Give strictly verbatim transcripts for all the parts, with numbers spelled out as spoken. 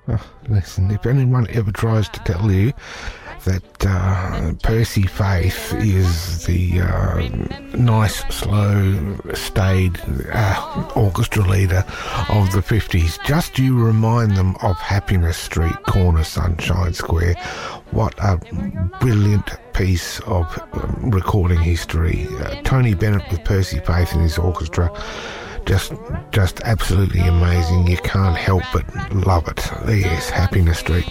Oh, listen, if anyone ever tries to tell you that uh, Percy Faith is the uh, nice, slow, staid uh, orchestra leader of the fifties, just you remind them of Happiness Street, Corner, Sunshine Square. What a brilliant piece of um, recording history. Uh, Tony Bennett with Percy Faith in his orchestra. Just just absolutely amazing. You can't help but love it. Yes, Happiness Street.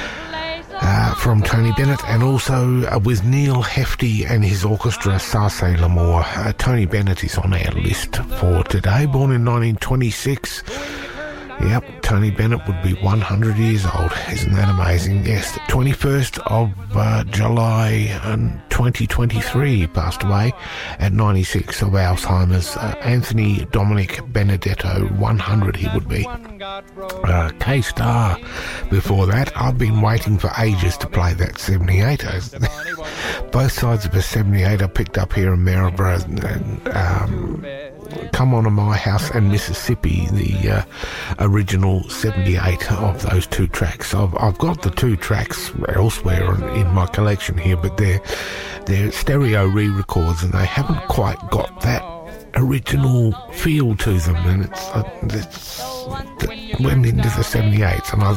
Uh, from Tony Bennett, and also uh, with Neil Hefti and his orchestra, Sarce L'Amour. Uh, Tony Bennett is on our list for today, born in nineteen twenty-six. Yep, Tony Bennett would be one hundred years old. Isn't that amazing? Yes, the twenty-first of uh, July um, twenty twenty-three, he passed away at ninety-six of Alzheimer's. Uh, Anthony Dominic Benedetto, one hundred he would be. Uh, K-Star before that. I've been waiting for ages to play that seventy-eight. Both sides of a seventy-eight I picked up here in Maryborough. And, um, Come On to My House and Mississippi, the uh, original seventy-eight of those two tracks. I've, I've got the two tracks elsewhere in, in my collection here, but they're, they're stereo re-records and they haven't quite got that original feel to them, and it's, uh, it's it went into the seventy-eights, and I,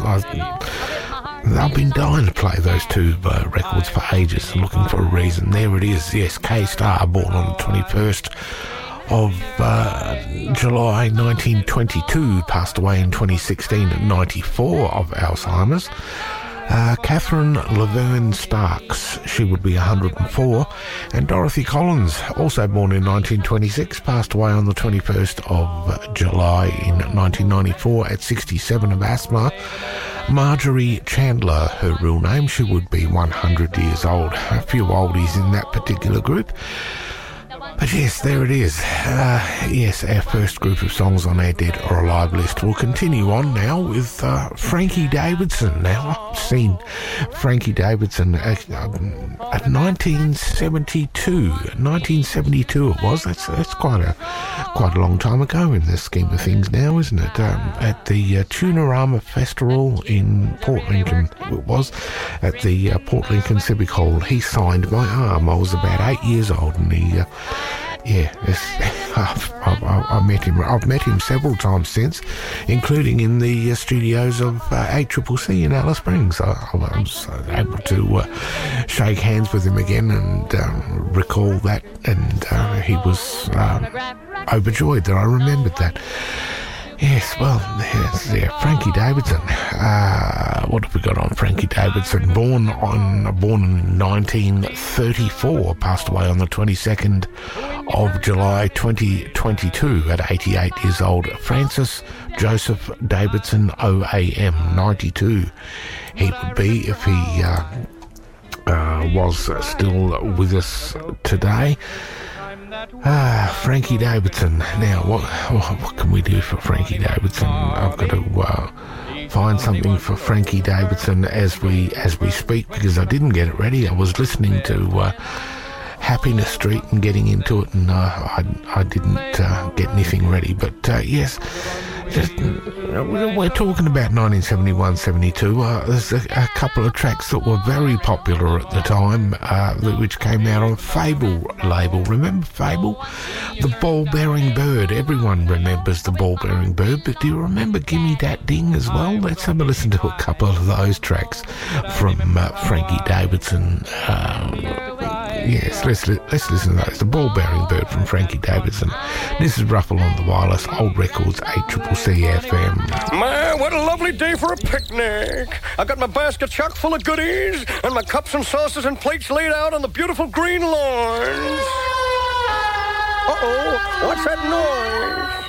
I, I've been dying to play those two uh, records for ages and looking for a reason. There it is, yes, K-Star, born on the twenty-first of uh, July nineteen twenty-two, passed away in twenty sixteen at ninety-four of Alzheimer's. Uh, Catherine Laverne Starks, she would be one hundred four, and Dorothy Collins, also born in nineteen twenty-six, passed away on the twenty-first of July in nineteen ninety-four at sixty-seven of asthma. Marjorie Chandler, her real name, she would be one hundred years old. A few oldies in that particular group. But yes, there it is. Uh, yes, our first group of songs on our Dead or Alive list. We'll continue on now with uh, Frankie Davidson. Now, I've seen Frankie Davidson at, um, at nineteen seventy-two. nineteen seventy-two it was. That's that's quite a quite a long time ago in the scheme of things now, isn't it? Um, at the uh, Tunarama Festival in Port Lincoln, it was, at the uh, Port Lincoln Civic Hall. He signed my arm. I was about eight years old, and he... Uh, Yeah, I've, I've, I've met him. I've met him several times since, including in the uh, studios of uh, A C C C in Alice Springs. I, I was able to uh, shake hands with him again and um, recall that, and uh, he was uh, overjoyed that I remembered that. Yes, well, yes, yeah, Frankie Davidson. Uh, what have we got on Frankie Davidson? Born on born in nineteen thirty-four, passed away on the twenty-second of July twenty twenty-two at eighty-eight years old. Francis Joseph Davidson, O A M, ninety-two. He would be if he uh, uh, was still with us today. Ah, Frankie Davidson. Now, what, what what can we do for Frankie Davidson? I've got to uh, find something for Frankie Davidson as we as we speak, because I didn't get it ready. I was listening to uh, Happiness Street and getting into it, and uh, I I didn't uh, get anything ready. But uh, yes, just, we're talking about nineteen seventy-one seventy-two. Uh, there's a, a couple of tracks that were very popular at the time, uh, which came out on Fable label. Remember Fable? The Ball-Bearing Bird. Everyone remembers the Ball-Bearing Bird, but do you remember Gimme Dat Ding as well? Let's have a listen to a couple of those tracks from uh, Frankie Davidson. Um, Yes, let's let's listen to those. The Ball-Bearing Bird from Frankie Davidson. This is Ruffle on the Wireless, Old Records, A C C C F M. Man, what a lovely day for a picnic. I got my basket chock full of goodies and my cups and saucers and plates laid out on the beautiful green lawns. Uh-oh, what's that noise?